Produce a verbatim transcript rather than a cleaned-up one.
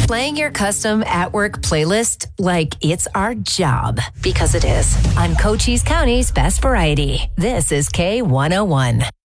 Playing your custom at work playlist like it's our job, because it is. On Cochise County's Best Variety, this is K one oh one.